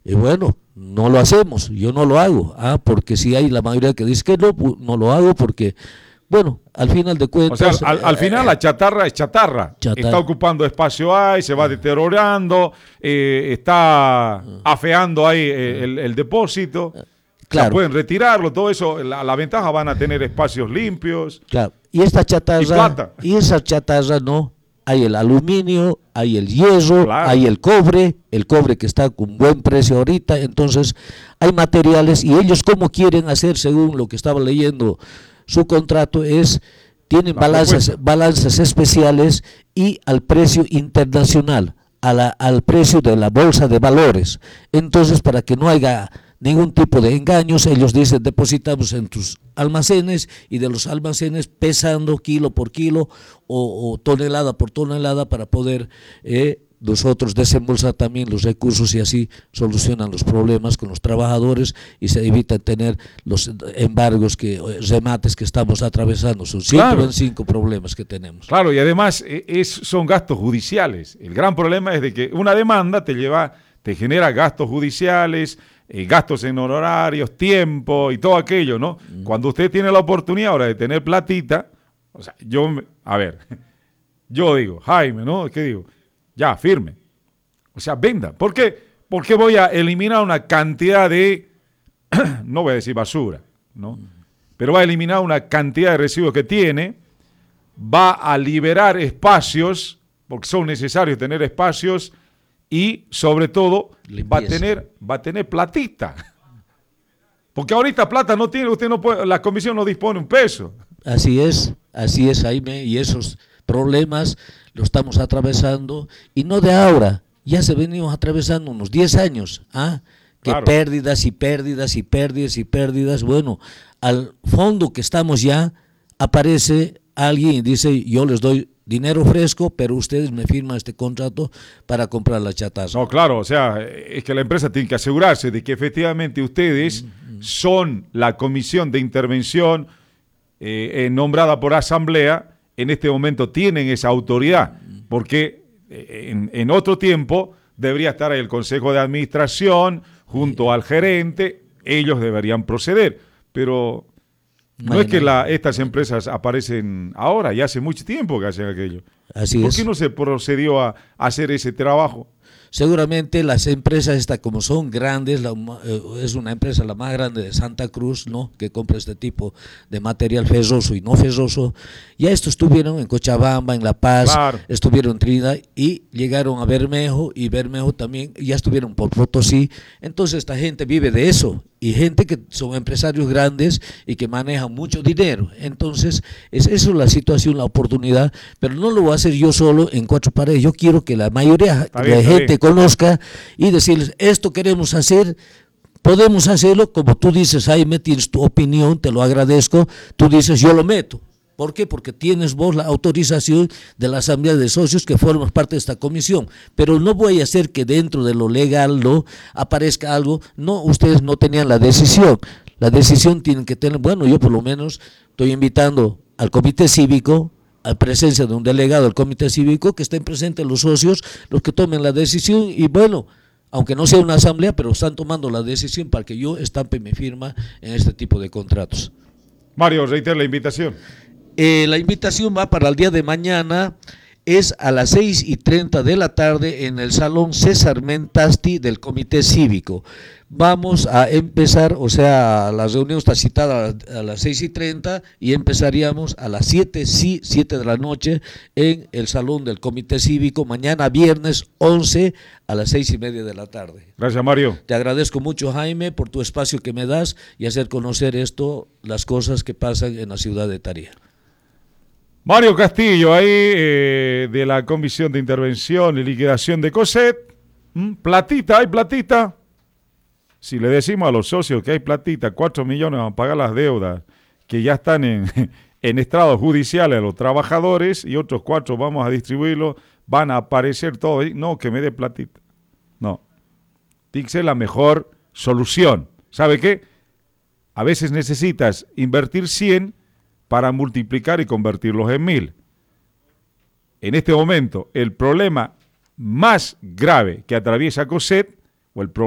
Bueno, no lo hacemos, yo no lo hago, porque si hay la mayoría que dice que no, no lo hago porque, bueno, al final de cuentas... O sea, al final la chatarra es chatarra. Está ocupando espacio ahí, se va deteriorando, está afeando ahí el depósito. Claro. O sea, pueden retirarlo, todo eso, la ventaja van a tener espacios limpios. Claro, y esta chatarra, y plata. Y esa chatarra no, hay el aluminio, hay el hierro, claro, hay el cobre que está con buen precio ahorita, entonces hay materiales y ellos como quieren hacer, según lo que estaba leyendo, su contrato tienen balanzas especiales y al precio internacional, al precio de la bolsa de valores, entonces para que no haya ningún tipo de engaños, ellos dicen depositamos en tus almacenes y de los almacenes pesando kilo por kilo o tonelada por tonelada para poder nosotros desembolsar también los recursos y así solucionan los problemas con los trabajadores y se evitan tener los embargos, remates que estamos atravesando. Son 125 problemas que tenemos. Claro, y además son gastos judiciales. El gran problema es de que una demanda te genera gastos judiciales, gastos en honorarios, tiempo y todo aquello, ¿no? Cuando usted tiene la oportunidad ahora de tener platita, o sea, yo digo, Jaime, ¿no? ¿Qué digo? Ya, firme. O sea, venda. ¿Por qué? Porque voy a eliminar una cantidad de, no voy a decir basura, ¿no? Pero va a eliminar una cantidad de residuos que tiene, va a liberar espacios, porque son necesarios tener espacios, y sobre todo va a tener platita. Porque ahorita plata no tiene, usted no puede, la comisión no dispone un peso. Así es, Jaime, y esos problemas los estamos atravesando, y no de ahora, ya se venimos atravesando unos 10 años, que claro, pérdidas y pérdidas y pérdidas y pérdidas. Bueno, al fondo que estamos ya, aparece alguien y dice, yo les doy dinero fresco, pero ustedes me firman este contrato para comprar la chatarra. No, claro, o sea, es que la empresa tiene que asegurarse de que efectivamente ustedes son la comisión de intervención nombrada por asamblea, en este momento tienen esa autoridad, porque en otro tiempo debería estar ahí el consejo de administración junto al gerente, ellos deberían proceder, pero... No es que estas empresas aparecen ahora, ya hace mucho tiempo que hacen aquello. ¿Por qué no se procedió a hacer ese trabajo? Seguramente las empresas como son grandes, es una empresa la más grande de Santa Cruz, ¿no?, que compra este tipo de material ferroso y no ferroso. Ya estos estuvieron en Cochabamba, en La Paz, claro, estuvieron en Trinidad y llegaron a Bermejo, y Bermejo también, ya estuvieron por Potosí. Entonces esta gente vive de eso, y gente que son empresarios grandes y que manejan mucho dinero. Entonces es eso la situación, la oportunidad, pero no lo voy a hacer yo solo en cuatro paredes. Yo quiero que la mayoría de la gente conozca y decirles, esto queremos hacer, podemos hacerlo. Como tú dices, Jaime, tienes tu opinión, te lo agradezco, tú dices, yo lo meto. ¿Por qué? Porque tienes vos la autorización de la Asamblea de Socios que formas parte de esta comisión, pero no voy a hacer que dentro de lo legal no aparezca algo. No, ustedes no tenían la decisión tienen que tener. Bueno, yo por lo menos estoy invitando al comité cívico, a presencia de un delegado del comité cívico, que estén presentes los socios, los que tomen la decisión, y bueno, aunque no sea una asamblea, pero están tomando la decisión para que yo estampe mi firma en este tipo de contratos. Mario, reitera la invitación. La invitación va para el día de mañana, es a las 6:30 de la tarde en el Salón César Mentasti del Comité Cívico. Vamos a empezar, o sea, la reunión está citada a las 6:30 y empezaríamos a las 7 de la noche en el Salón del Comité Cívico, mañana viernes 11 a las 6:30 de la tarde. Gracias, Mario. Te agradezco mucho, Jaime, por tu espacio que me das y hacer conocer las cosas que pasan en la ciudad de Tarija. Mario Castillo, ahí de la Comisión de Intervención y Liquidación de COSET. Platita, hay platita. Si le decimos a los socios que hay platita, 4 millones van a pagar las deudas que ya están en estrados judiciales a los trabajadores, y otros 4 vamos a distribuirlos, van a aparecer todos. No, que me dé platita. No. Tiene que ser la mejor solución. ¿Sabe qué? A veces necesitas invertir 100 para multiplicar y convertirlos en 1000. En este momento, el problema más grave que atraviesa COSET, o el problema